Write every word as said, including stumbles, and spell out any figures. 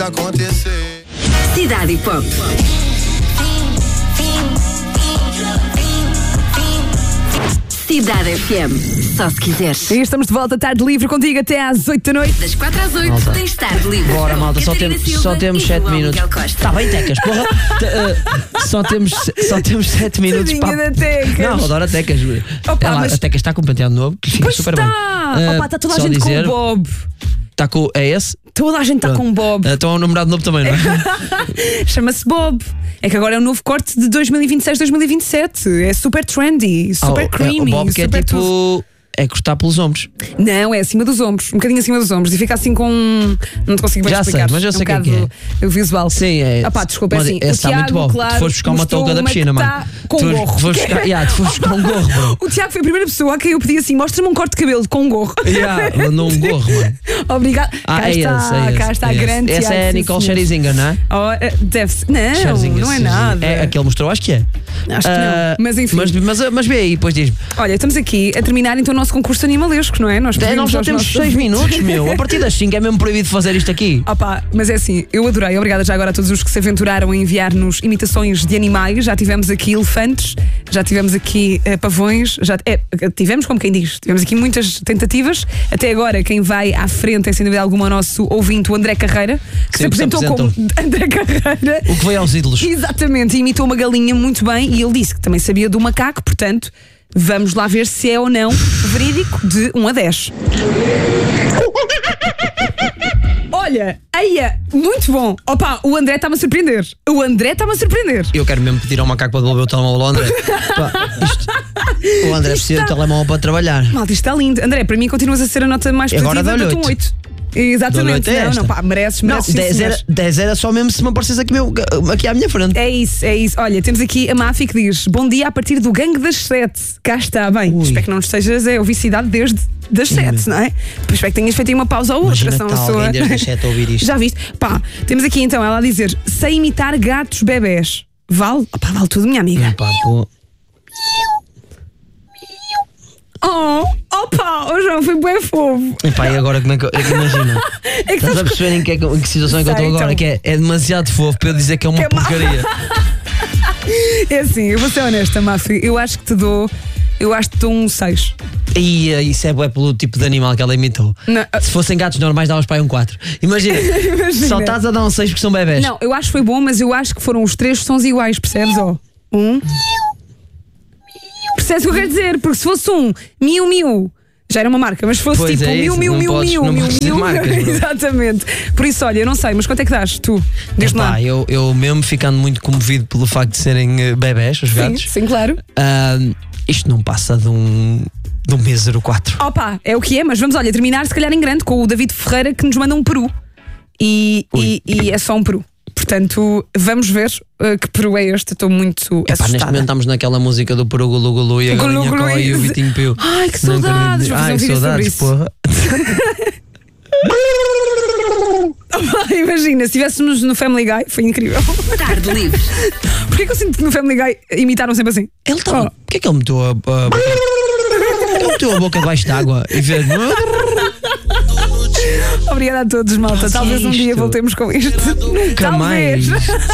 acontecer. Cidade Pop. Cidade F M, só se quiseres. E estamos de volta, tarde livre contigo até às oito da noite. Das quatro às oito Malta. tens tarde livre. Bora, malta, só, Catarina tem, Silva só temos e sete João minutos. Miguel Costa. Tá bem, Tecas, porra. T- uh, só, temos, só temos sete minutos Tadinha para. da Tecas. Não, adoro a Tecas. Opa, Ela, mas- A Tecas está com um penteado novo que fica Pois super está! bem. Uh, Opa, está toda a só gente dizer, com o Bob. Está com. É esse? Toda a gente está com o Bob. Uh, Então é um namorado novo também, não é? Chama-se Bob. É que agora é um novo corte de dois mil e vinte e seis, dois mil e vinte e sete. É super trendy, super Ah, o- creamy. O Bob que é super tipo. tudo. É cortar pelos ombros. Não, é acima dos ombros, um bocadinho acima dos ombros. E fica assim com. Não te consigo bem Já sei, explicar. mas eu é sei um quem é que bocado o visual. Sim, é. Ah pá, desculpa, é Mas assim. esse o está Tiago, muito bom. claro, Tu foste buscar uma mostrou touca da uma que piscina, mano. tá com Tu gorro. foste buscar, yeah, tu foste buscar um gorro, bro. O Tiago foi a primeira pessoa a quem eu pedi assim: mostra-me um corte de cabelo com um gorro. Yeah, mandou um gorro, mano. Obrigado. Ah, cá é está, esse, é esse, cá está é a esse. grande. Essa Tiago, é a sim, Nicole senhor. Scherzinger, não é? Oh, eh, deve-se. Não, Scherzinger, não é sim, sim. nada. É aquele mostrou, acho que é. Acho que Ah, não. Mas enfim. Mas, mas, mas vê aí, depois diz-me. Olha, estamos aqui a terminar então o nosso concurso animalesco, não é? Nós, É, pedimos nós já aos temos nossos seis ouvintes. minutos, meu. A partir das cinco é mesmo proibido fazer isto aqui. Opa, mas é assim, eu adorei. Obrigada já agora a todos os que se aventuraram a enviar-nos imitações de animais. Já tivemos aqui elefantes, já tivemos aqui eh, pavões, já é, tivemos, como quem diz, tivemos aqui muitas tentativas. Até agora, quem vai à frente é sem dúvida alguma o nosso ouvinte, o André Carreira, que se Sim, que se apresentou como André Carreira. O que veio aos ídolos. Exatamente, imitou uma galinha muito bem e ele disse que também sabia do macaco, portanto, vamos lá ver se é ou não verídico de um a dez. Olha, eia, muito bom. Opa, o André está-me a surpreender. O André está-me a surpreender. Eu quero mesmo pedir ao macaco para devolver o telemóvel ao André. Pá, isto- o André Isto precisa está- do telemóvel para trabalhar. Malta, isto está lindo. André, para mim continuas a ser a nota mais E agora positiva, dou-lhe dou-te um oito. oito. Exatamente, Dou-lhe oito a não, esta. não, pá, mereces, Não, mereces. sim, dez era, senhores. dez era só mesmo se me aparecesse aqui, meu, aqui à minha frente. É isso, é isso. Olha, temos aqui a Máfi que diz: bom dia a partir do Gangue das Sete. Cá está, bem. Ui. Espero que não estejas a ouvir cidade desde das Sete, não é? Espero que tenhas feito aí uma pausa ou outra. Imagina senão que a está pessoa- alguém desde as sete a ouvir isto. Já viste? Pá, temos aqui então ela a dizer: sei imitar gatos bebés. Vale? Opá, vale tudo, minha amiga. Pá, pô. Oh, opa, oh João, foi bué fofo. Epá, e agora como é que eu, é que imagina? É que Estás a sabes- perceber em que, é que- em que situação é que eu Sei, estou agora? então. Que é, é demasiado fofo para eu dizer que é uma Que é mau. porcaria. É assim, eu vou ser honesta, Máfi. Eu acho que te dou. Eu acho que te dou um seis. E eh, isso é bué pelo tipo de animal que ela imitou. Não, Se fossem gatos normais, davas para aí um quatro. Imagina, Imagina. só estás a dar um seis porque são bebés. Não, eu acho que foi bom, mas eu acho que foram os três sons iguais, percebes? Ó, um. Percebes o que eu quero dizer? Porque se fosse um miu miu, já era uma marca, mas se fosse Pois tipo é miu isso, miu não miu podes- miu não miu podes dizer miu. marcas, bro. Exatamente. Por isso, olha, eu não sei, mas quanto é que dás? Tu? Diz-me lá. Epá, eu, eu mesmo ficando muito comovido pelo facto de serem eh, bebés, os Sim, gatos, sim, claro. ah, isto não passa de um, de um mísero quatro. Opa, é o que é, mas vamos, olha, terminar se calhar em grande com o David Ferreira que nos manda um peru. E, e, e é só um peru. Portanto, vamos ver uh, que peru é este. Estou muito Epá, neste assustada. momento estamos naquela música do Peru Gulu Gulu e a Gulu galinha Gulu Cola e o e- Vitinho Pio. Ai, que Não quero saudades! dizer- Vou fazer Ai, um vídeo sobre saudades, isso. porra. Imagina, se estivéssemos no Family Guy, foi incrível. Tarde livre. Porquê que eu sinto que no Family Guy imitaram sempre assim? Ele estava. Oh. Porquê que ele meteu a, a boca? Ele meteu a boca debaixo d'água e fez. Obrigada a todos, malta. Talvez um dia isto? voltemos com isto. Nunca Talvez. mais.